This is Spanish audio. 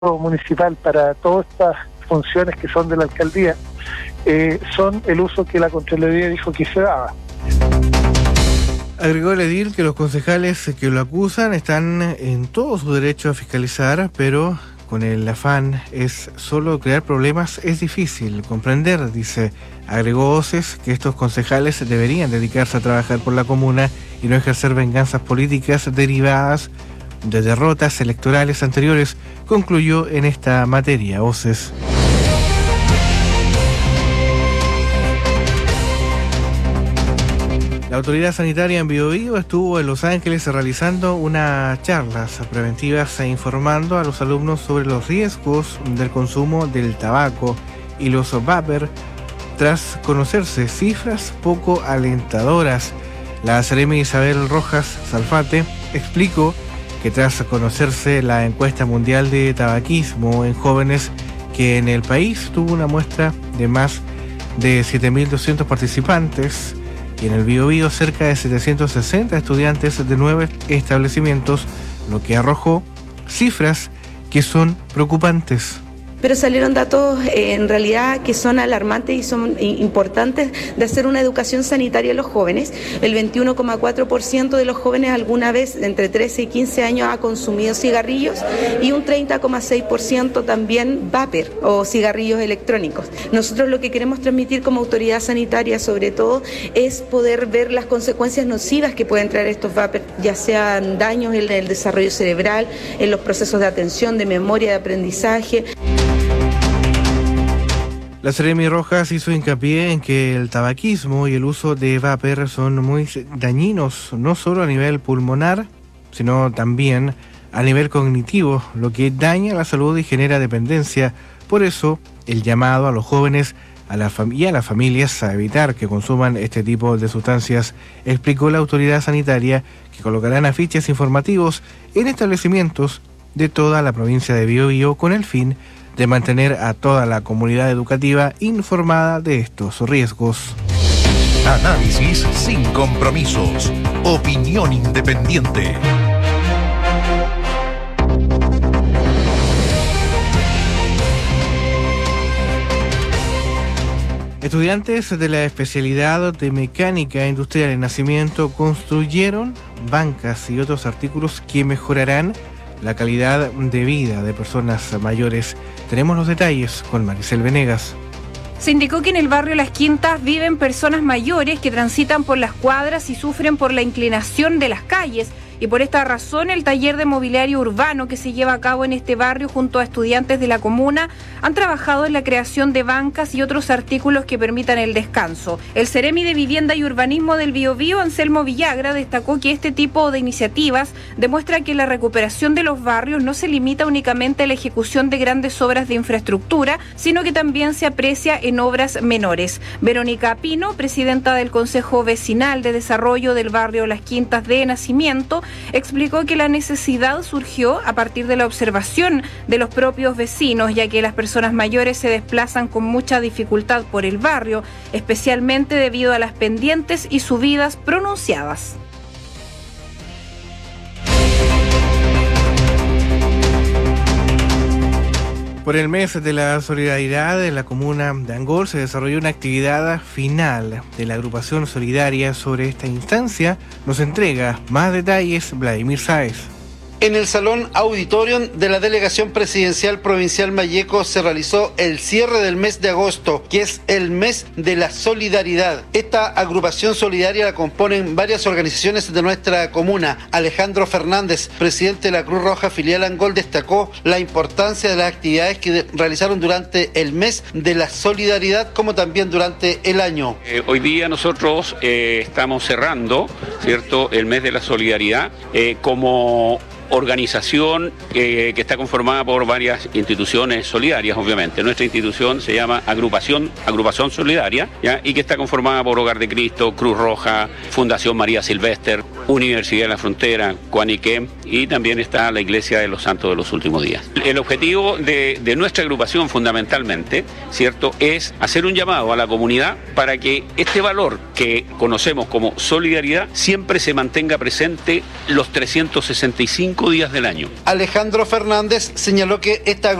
municipal para todas estas funciones que son de la alcaldía son el uso que la Contraloría dijo que se daba. Agregó el edil que los concejales que lo acusan están en todo su derecho a fiscalizar, pero con el afán es solo crear problemas es difícil comprender, dice. Agregó Oces que estos concejales deberían dedicarse a trabajar por la comuna y no ejercer venganzas políticas derivadas de derrotas electorales anteriores, concluyó en esta materia Oces. La autoridad sanitaria en Biobío estuvo en Los Ángeles realizando unas charlas preventivas e informando a los alumnos sobre los riesgos del consumo del tabaco y los vapor, tras conocerse cifras poco alentadoras. La seremi Isabel Rojas Salfate explicó que tras conocerse la encuesta mundial de tabaquismo en jóvenes, que en el país tuvo una muestra de más de 7.200 participantes, y en el Biobío cerca de 760 estudiantes de 9 establecimientos, lo que arrojó cifras que son preocupantes. Pero salieron datos en realidad que son alarmantes y son importantes de hacer una educación sanitaria a los jóvenes. El 21,4% de los jóvenes alguna vez entre 13 y 15 años ha consumido cigarrillos y un 30,6% también vapor o cigarrillos electrónicos. Nosotros lo que queremos transmitir como autoridad sanitaria sobre todo es poder ver las consecuencias nocivas que pueden traer estos vapor, ya sean daños en el desarrollo cerebral, en los procesos de atención, de memoria, de aprendizaje. La seremi Rojas hizo hincapié en que el tabaquismo y el uso de vapor son muy dañinos, no solo a nivel pulmonar, sino también a nivel cognitivo, lo que daña la salud y genera dependencia. Por eso, el llamado a los jóvenes y a las familias a evitar que consuman este tipo de sustancias, explicó la autoridad sanitaria, que colocarán afiches informativos en establecimientos de toda la provincia de Biobío con el fin de mantener a toda la comunidad educativa informada de estos riesgos. Análisis sin compromisos. Opinión independiente. Estudiantes de la especialidad de mecánica industrial en Nacimiento construyeron bancas y otros artículos que mejorarán la calidad de vida de personas mayores. Tenemos los detalles con Maricel Venegas. Se indicó que en el barrio Las Quintas viven personas mayores que transitan por las cuadras y sufren por la inclinación de las calles. Y por esta razón, el taller de mobiliario urbano que se lleva a cabo en este barrio junto a estudiantes de la comuna han trabajado en la creación de bancas y otros artículos que permitan el descanso. El seremi de Vivienda y Urbanismo del Biobío, Anselmo Villagra, destacó que este tipo de iniciativas demuestra que la recuperación de los barrios no se limita únicamente a la ejecución de grandes obras de infraestructura, sino que también se aprecia en obras menores. Verónica Pino, presidenta del Consejo Vecinal de Desarrollo del barrio Las Quintas de Nacimiento, explicó que la necesidad surgió a partir de la observación de los propios vecinos, ya que las personas mayores se desplazan con mucha dificultad por el barrio, especialmente debido a las pendientes y subidas pronunciadas. Por el mes de la solidaridad en la comuna de Angol se desarrolló una actividad final de la agrupación solidaria. Sobre esta instancia nos entrega más detalles Vladimir Sáez. En el Salón Auditorium de la Delegación Presidencial Provincial Malleco se realizó el cierre del mes de agosto, que es el mes de la solidaridad. Esta agrupación solidaria la componen varias organizaciones de nuestra comuna. Alejandro Fernández, presidente de la Cruz Roja Filial Angol, destacó la importancia de las actividades que realizaron durante el mes de la solidaridad, como también durante el año. Hoy día nosotros estamos cerrando, ¿cierto?, el mes de la solidaridad como organización que está conformada por varias instituciones solidarias, obviamente. Nuestra institución se llama Agrupación Solidaria, ¿ya? Y que está conformada por Hogar de Cristo, Cruz Roja, Fundación María Silvestre. Universidad de la Frontera, Coaniquem, y también está la Iglesia de los Santos de los Últimos Días. El objetivo de nuestra agrupación fundamentalmente, ¿cierto?, es hacer un llamado a la comunidad para que este valor que conocemos como solidaridad siempre se mantenga presente los 365 días del año. Alejandro Fernández señaló que esta